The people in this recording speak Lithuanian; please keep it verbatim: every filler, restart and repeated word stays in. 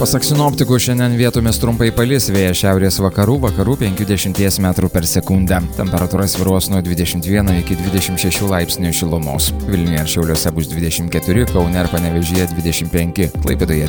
Pasak sinoptikų, šiandien vietomis trumpai palis, vėjas šiaurės vakarų, vakarų penkių dešimties metrų per sekundę. Temperatūra svyruos nuo dvidešimt vieno iki dvidešimt šešių laipsnių šilumos. Vilniuje ir Šiauliuose bus dvidešimt keturi, Kaune ir Panevėžyje dvidešimt penki, Klaipėdoje